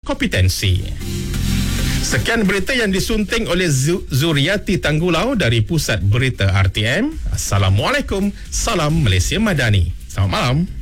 kompetensi. Sekian berita yang disunting oleh Zuriati Tanggulau dari Pusat Berita RTM. Assalamualaikum. Salam Malaysia Madani. Selamat malam.